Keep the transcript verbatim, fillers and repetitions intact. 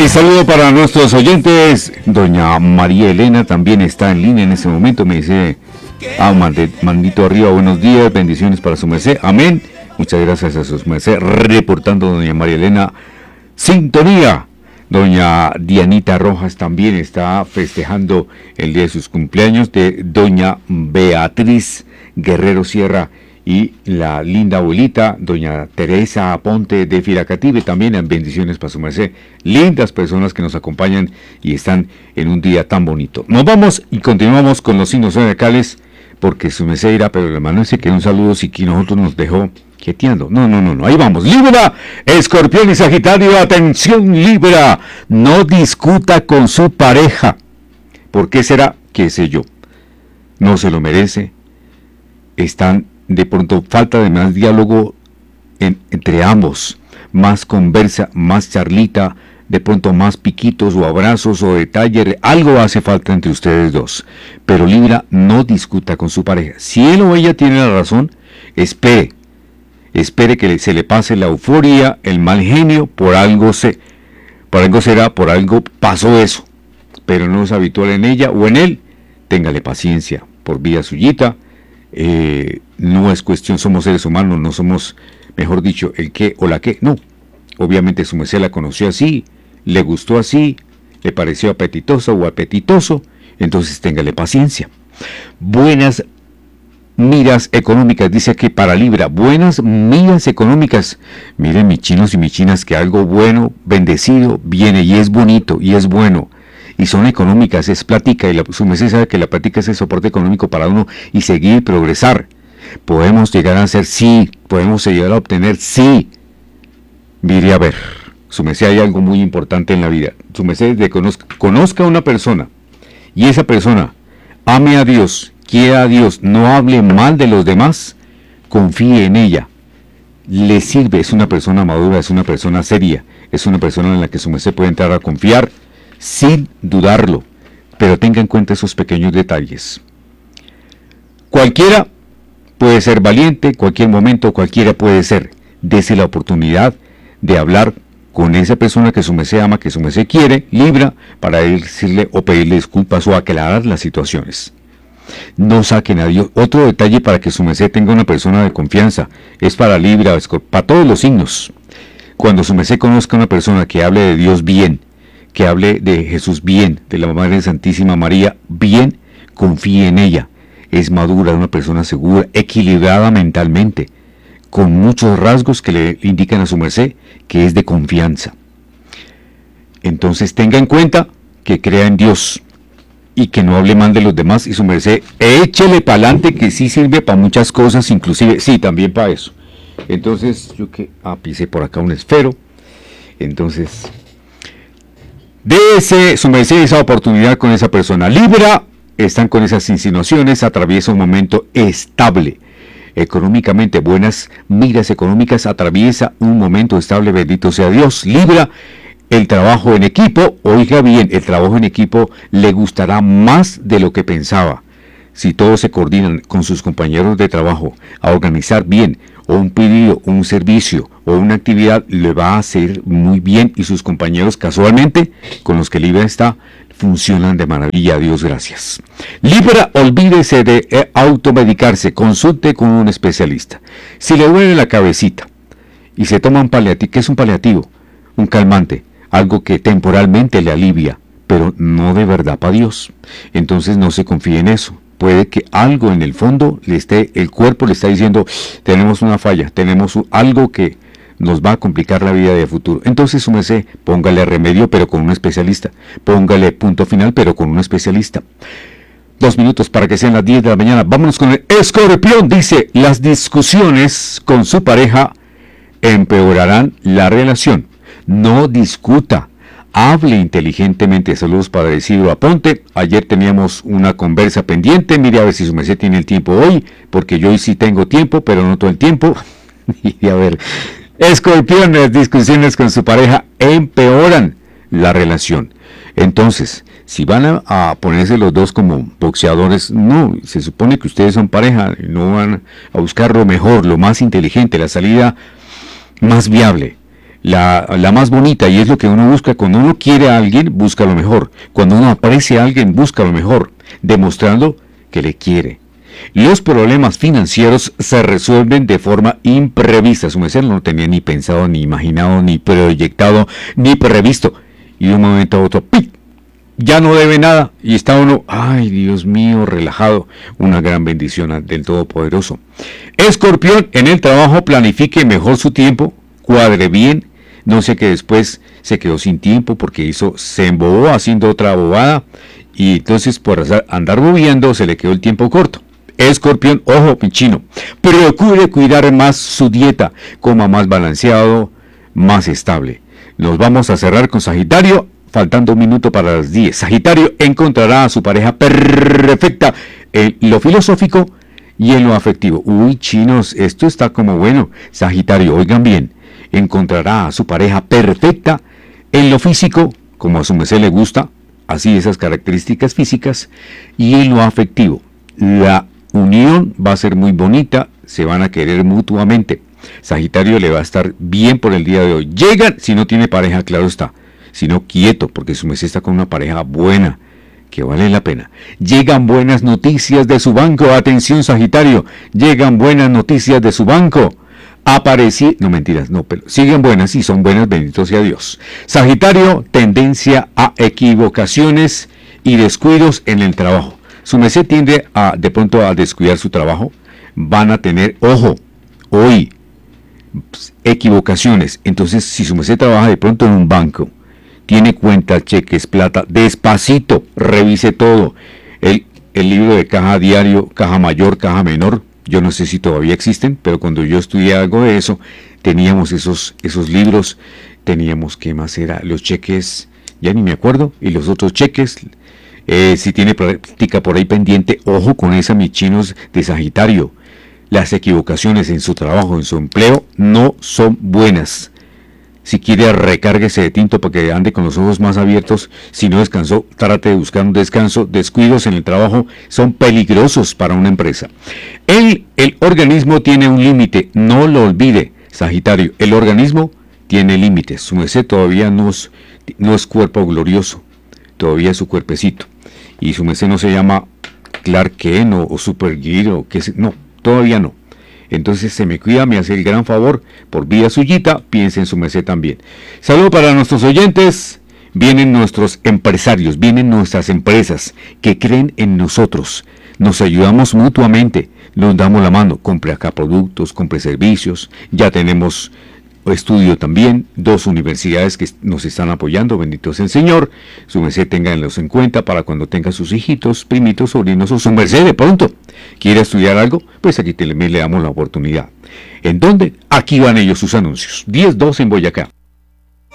Y saludo para nuestros oyentes. Doña María Elena también está en línea en este momento. Me dice, ah, mandito arriba, buenos días, bendiciones para su merced. Amén. Muchas gracias a su merced. Reportando doña María Elena, sintonía. Doña Dianita Rojas también está festejando el día de sus cumpleaños, de doña Beatriz Guerrero Sierra y la linda abuelita, doña Teresa Aponte de Firacative, también en bendiciones para su merced. Lindas personas que nos acompañan y están en un día tan bonito. Nos vamos y continuamos con los signos zodiacales, porque su merced irá, pero el hermano dice que un saludo si que nosotros nos dejó quieteando. No, no, no, no, ahí vamos. Libra, Escorpión y Sagitario, atención Libra, no discuta con su pareja. ¿Por qué será? ¿Qué sé yo? No se lo merece. Están de pronto falta de más diálogo en, entre ambos, más conversa, más charlita, de pronto más piquitos o abrazos o detalles, algo hace falta entre ustedes dos. Pero Libra, no discuta con su pareja. Si él o ella tiene la razón, espere, espere que se le pase la euforia, el mal genio, por algo se, por algo será, por algo pasó eso, pero no es habitual en ella o en él. Téngale paciencia, por vía suyita. Eh, no es cuestión, somos seres humanos, no somos, mejor dicho, el qué o la qué, no. Obviamente su merced la conoció así, le gustó así, le pareció apetitoso o apetitoso, entonces téngale paciencia. Buenas miras económicas, dice que para Libra, buenas miras económicas. Miren mis chinos y mis chinas, que algo bueno, bendecido, viene y es bonito y es bueno. Y son económicas, es plática, y la, su merced sabe que la plática es el soporte económico para uno y seguir y progresar. Podemos llegar a hacer sí, podemos llegar a obtener sí. Mire a ver, su merced, hay algo muy importante en la vida. Su merced de conozca, conozca a una persona y esa persona ame a Dios, quiera a Dios, no hable mal de los demás, confíe en ella, le sirve, es una persona madura, es una persona seria, es una persona en la que su merced puede entrar a confiar sin dudarlo, pero tenga en cuenta esos pequeños detalles. Cualquiera puede ser valiente, cualquier momento, cualquiera puede ser. Dese la oportunidad de hablar con esa persona que su merced ama, que su merced quiere, Libra, para decirle o pedirle disculpas o aclarar las situaciones. No saquen a Dios. Otro detalle para que su merced tenga una persona de confianza, es para Libra, para todos los signos. Cuando su merced conozca a una persona que hable de Dios bien, que hable de Jesús bien, de la Madre Santísima María bien, confíe en ella. Es madura, una persona segura, equilibrada mentalmente, con muchos rasgos que le indican a su merced que es de confianza. Entonces tenga en cuenta que crea en Dios y que no hable mal de los demás, y su merced échele para adelante, que sí sirve para muchas cosas, inclusive, sí, también para eso. Entonces, yo que ah, pisé por acá un esfero, entonces dese su merced esa oportunidad con esa persona. Libra, están con esas insinuaciones, atraviesa un momento estable. Económicamente, buenas miras económicas, atraviesa un momento estable, bendito sea Dios. Libra, el trabajo en equipo, oiga bien, el trabajo en equipo le gustará más de lo que pensaba. Si todos se coordinan con sus compañeros de trabajo a organizar bien, o un pedido, un servicio o una actividad, le va a hacer muy bien, y sus compañeros casualmente con los que Libra está funcionan de maravilla, a Dios gracias. Libra, olvídese de automedicarse, consulte con un especialista. Si le duele la cabecita y se toma un paliativo, ¿qué es un paliativo? Un calmante, algo que temporalmente le alivia, pero no de verdad para Dios. Entonces no se confíe en eso. Puede que algo en el fondo le esté, el cuerpo le está diciendo, tenemos una falla, tenemos un, algo que nos va a complicar la vida de futuro. Entonces, su merced, póngale remedio, pero con un especialista. Póngale punto final, pero con un especialista. Dos minutos para que sean las diez de la mañana. Vámonos con el Escorpión. Dice, las discusiones con su pareja empeorarán la relación. No discuta. Hable inteligentemente. Saludos, Padre Isidro Aponte. Ayer teníamos una conversa pendiente. Mire a ver si su merced tiene el tiempo hoy, porque yo hoy sí tengo tiempo, pero no todo el tiempo. Y a ver, Escorpión, las discusiones con su pareja empeoran la relación. Entonces, si van a, a ponerse los dos como boxeadores, no, se supone que ustedes son pareja, no van a buscar lo mejor, lo más inteligente, la salida más viable. la, la más bonita, y es lo que uno busca. Cuando uno quiere a alguien, busca lo mejor. Cuando uno aprecia a alguien, busca lo mejor, demostrando que le quiere. Los problemas financieros se resuelven de forma imprevista. Su merced no lo tenía ni pensado, ni imaginado, ni proyectado, ni previsto. Y de un momento a otro, ¡pic!, ya no debe nada. Y está uno, ay Dios mío, relajado. Una gran bendición del Todopoderoso. Escorpión, en el trabajo planifique mejor su tiempo, cuadre bien. No sé que después se quedó sin tiempo porque hizo, se embobó haciendo otra bobada. Y entonces por andar bobeando se le quedó el tiempo corto. Escorpión, ojo, pinchino, procure cuidar más su dieta, coma más balanceado, más estable. Nos vamos a cerrar con Sagitario, faltando un minuto para las diez. Sagitario encontrará a su pareja perfecta en lo filosófico y en lo afectivo. Uy, chinos, esto está como bueno. Sagitario, oigan bien, encontrará a su pareja perfecta en lo físico, como a su merced le gusta, así esas características físicas, y en lo afectivo. La unión va a ser muy bonita, se van a querer mutuamente. Sagitario le va a estar bien por el día de hoy. Llegan, si no tiene pareja, claro está, si no quieto, porque su mes está con una pareja buena, que vale la pena. Llegan buenas noticias de su banco, atención Sagitario, llegan buenas noticias de su banco. Aparecí, no mentiras, no, pero siguen buenas y son buenas, bendito sea Dios. Sagitario, tendencia a equivocaciones y descuidos en el trabajo. Su merced tiende a de pronto a descuidar su trabajo. Van a tener, ojo, hoy, equivocaciones. Entonces, si su merced trabaja de pronto en un banco, tiene cuentas, cheques, plata, despacito, revise todo. El, el libro de caja diario, caja mayor, caja menor, yo no sé si todavía existen, pero cuando yo estudié algo de eso, teníamos esos, esos libros, teníamos, ¿qué más era? Los cheques, ya ni me acuerdo, y los otros cheques. Eh, si tiene práctica por ahí pendiente, ojo con esa, mis chinos de Sagitario. Las equivocaciones en su trabajo, en su empleo, no son buenas. Si quiere, recárguese de tinto para que ande con los ojos más abiertos. Si no descansó, trate de buscar un descanso. Descuidos en el trabajo son peligrosos para una empresa. El, el organismo tiene un límite, no lo olvide, Sagitario. El organismo tiene límites. Su merced todavía no es, no es cuerpo glorioso, todavía es su cuerpecito. Y su merced no se llama Clark Kent o, o Supergear o qué sé, no, todavía no. Entonces se me cuida, me hace el gran favor, por vía suyita, piense en su merced también. Saludo para nuestros oyentes. Vienen nuestros empresarios, vienen nuestras empresas que creen en nosotros. Nos ayudamos mutuamente, nos damos la mano. Compre acá productos, compre servicios. Ya tenemos estudio también, dos universidades que nos están apoyando, bendito sea el Señor. Su merced ténganlos en cuenta para cuando tenga sus hijitos, primitos, sobrinos o su merced de pronto quiere estudiar algo, pues aquí también le damos la oportunidad. ¿En dónde? Aquí van ellos sus anuncios. diez dos en Boyacá.